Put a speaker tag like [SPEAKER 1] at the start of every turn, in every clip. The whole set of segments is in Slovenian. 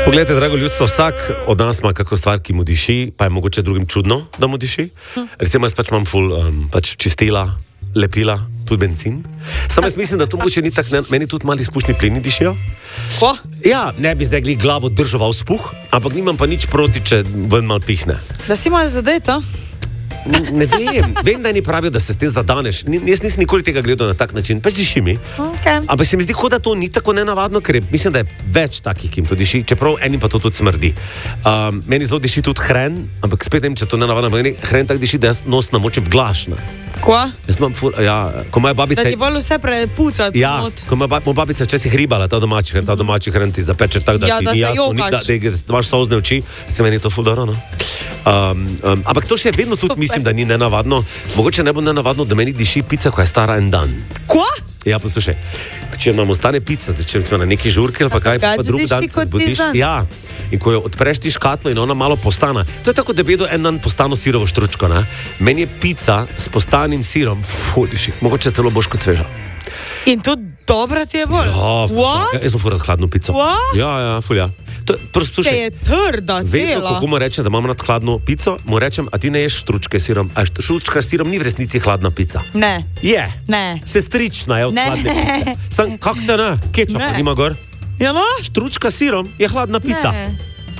[SPEAKER 1] Poglejte, drago ljudstvo, vsak od nas ima kakšno stvar, ki mu diši, pa je mogoče drugim čudno, da mu diši. Recimo, jaz pač imam ful čistila, lepila, tudi benzin. Samo jaz mislim, da to mogoče ni tako, meni tudi mali izpušni plini dišijo.
[SPEAKER 2] Ko?
[SPEAKER 1] Ja, ne bi zdaj glavo držal v spuh, ampak nimam pa nič proti, če ven mal pihne.
[SPEAKER 2] Da si imaš zadeto?
[SPEAKER 1] Ne vem, da ni pravijo, da se s tem zadaneš. Jaz nisem nikoli tega gledal na tak način, pač diši mi.
[SPEAKER 2] Okay.
[SPEAKER 1] Ampak se mi zdi, da to ni tako nenavadno, ker mislim, da je več takih, ki jim to diši, čeprav enim pa to tudi smrdi. Meni zelo diši tudi hren, ampak spet ne vem, če to nenavadno, meni hren tak diši, da jaz nos namočim v glašna.
[SPEAKER 2] Ko?
[SPEAKER 1] Jaz imam ko moja babica...
[SPEAKER 2] Da ti bolj vse prepucati.
[SPEAKER 1] Ja, ko moja babica včasih hribala, ta domači hren ti zapeče tako, da ti ni jasno, da imaš solzne oči, se meni to ful dobro, no? Ampak to še vedno tudi mislim, da ni nenavadno. Mogoče ne bo nenavadno, da meni diši pica, ko je stara en dan.
[SPEAKER 2] Ko?
[SPEAKER 1] Ja, poslušaj, če nam ostane pica, začeli smo na neki žurki ali pa kaj, pa drug dan se zbudiš. Ja, in ko jo odpreš ti škatlo in ona malo postane. To je tako, da bi jedel en dan postano sirovo štručko, ne? Meni je pica s postanim sirom, diši, mogoče celo boš kot sveža.
[SPEAKER 2] In to dobra ti je bolj?
[SPEAKER 1] Ja, jaz bom furat hladno pico.
[SPEAKER 2] What?
[SPEAKER 1] Ja, fulja.
[SPEAKER 2] Če je trda,
[SPEAKER 1] vedno,
[SPEAKER 2] cela.
[SPEAKER 1] ko mu rečem, da imam rad hladno pico, mu rečem, a ti ne ješ štručke s sirom. A štručka s sirom ni v resnici hladna pica.
[SPEAKER 2] Ne.
[SPEAKER 1] Je.
[SPEAKER 2] Ne.
[SPEAKER 1] Sestrična je od
[SPEAKER 2] Ne.
[SPEAKER 1] hladne pice. Sam, kako da ne? Kečap nima gor.
[SPEAKER 2] Ja, no?
[SPEAKER 1] Štručka s sirom je hladna pica.
[SPEAKER 2] Ne.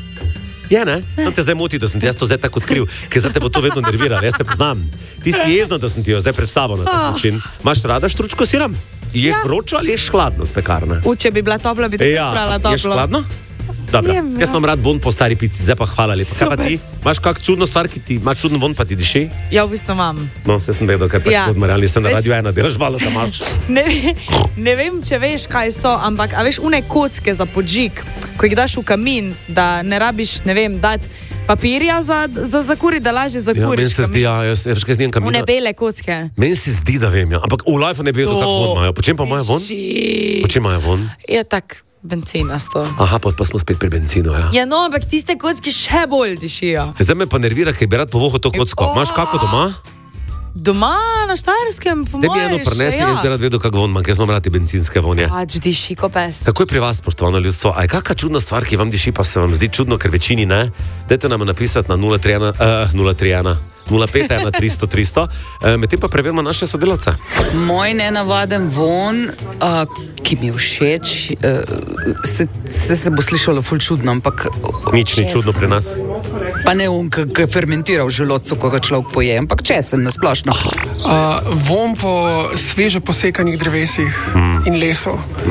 [SPEAKER 1] Je, ne? Sam te zdaj moti, da sem ti jaz to zdaj tako odkril, ker zdaj te bo to vedno nerviralo, jaz te poznam. Ti si jezna, da sem ti jo zdaj predstavil na tak način. Imaš rada štručko s sirom? Ješ vročo ali ješ hladno z pekarne?
[SPEAKER 2] Če bi bila topla, bi tako sprala toplo.
[SPEAKER 1] Ješ hladno? Dobro, jaz imam rad von po stari pici, zdaj pa hvala lepa. Kaj pa ti? Imaš kak čudno stvar, ki ti ima čudno von, pa ti diši?
[SPEAKER 2] Ja, v bistvu imam.
[SPEAKER 1] No, se sem vedel, kaj pa ti odmarjali, sem na Radio 1, delaš valo, da imaš.
[SPEAKER 2] Ne vem, če veš, kaj so, ampak a veš, une kocke za podžig, ko jih daš v kamin, da ne rabiš, ne vem, dati papirja za zakuri, da lažje zakuriš.
[SPEAKER 1] Ja, meni se zdi, jaz veš, kaj z njim kamin.
[SPEAKER 2] Une bele kocke.
[SPEAKER 1] Meni se zdi, da vem, ja. Ampak v life ne bi vedel, kako von imajo. Po čem pa imajo von? Po čem imajo von?
[SPEAKER 2] Ja, tak. Benzinasto.
[SPEAKER 1] Aha, pa smo spet pri benzinu, ja.
[SPEAKER 2] Ja, no, ampak tiste kocke še bolj dišijo.
[SPEAKER 1] Zdaj me pa nervira, ker bi rad povohal to kocko. Imaš kako doma?
[SPEAKER 2] Doma, na Štajerskem, po mojem.
[SPEAKER 1] Ne bi eno prinesel, jaz bi rad vedel, kako von ima, ker smo radi bencinske vonje.
[SPEAKER 2] Pač diši, ko pes.
[SPEAKER 1] Kako je pri vas, spoštovano ljudstvo? A je kakšna čudna stvar, ki vam diši, pa se vam zdi čudno, ker večini ne? Dajte nam napisati na 031 051 300 300. Medtem pa preverimo naše sodelavce.
[SPEAKER 3] Moj nenavaden von, ki mi je všeč, se bo slišalo ful čudno, ampak...
[SPEAKER 1] Nič ni čudno pri nas.
[SPEAKER 3] Pa ne ki fermentira v želodcu, ko ga človek poje, ampak česen na splošno.
[SPEAKER 4] Von po sveže posekanih drevesih in lesov.